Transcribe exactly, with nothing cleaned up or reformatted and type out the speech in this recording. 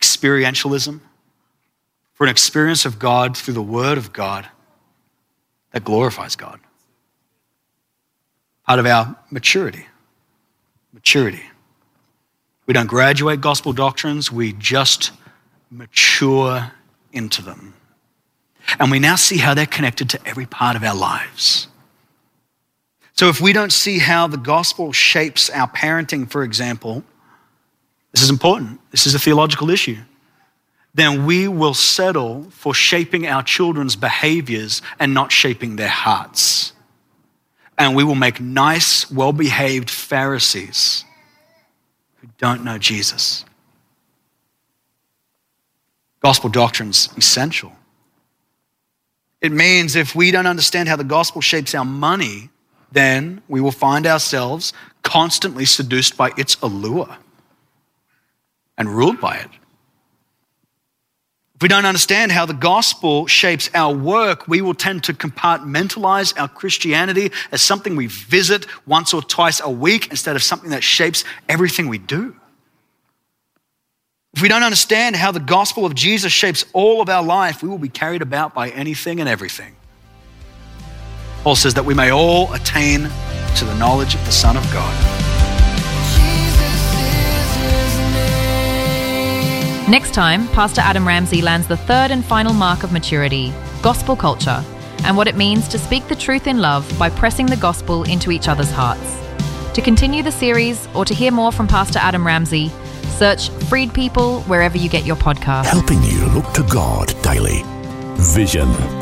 experientialism, for an experience of God through the Word of God that glorifies God. Part of our maturity. Maturity. We don't graduate gospel doctrines, we just mature into them. And we now see how they're connected to every part of our lives. So if we don't see how the gospel shapes our parenting, for example, this is important, this is a theological issue, then we will settle for shaping our children's behaviors and not shaping their hearts. And we will make nice, well-behaved Pharisees who don't know Jesus. Gospel doctrine's essential. It means if we don't understand how the gospel shapes our money, then we will find ourselves constantly seduced by its allure and ruled by it. If we don't understand how the gospel shapes our work, we will tend to compartmentalize our Christianity as something we visit once or twice a week instead of something that shapes everything we do. If we don't understand how the gospel of Jesus shapes all of our life, we will be carried about by anything and everything. Paul says that we may all attain to the knowledge of the Son of God. Next time, Pastor Adam Ramsey lands the third and final mark of maturity, gospel culture, and what it means to speak the truth in love by pressing the gospel into each other's hearts. To continue the series or to hear more from Pastor Adam Ramsey, search Freed People wherever you get your podcasts. Helping you look to God daily. Vision